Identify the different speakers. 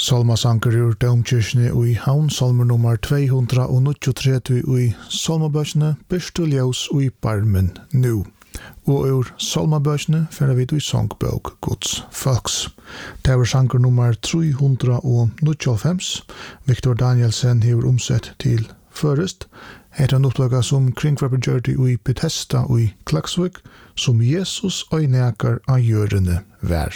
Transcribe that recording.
Speaker 1: Salmasanker ur Domkirkene i Havn, salmer nummer 293 i salmabøkene, Byrstu ljós i barmen nu. Og ur salmabøkene færer vi i sangbøk Guds folks. Det var sanker nummer 395. Victor Danielsen hever omsett til først. Heter han oppdaget som kringkvappergjørte i Bethesda og i Klaksvik, som Jesus og nekar av gjørende vær.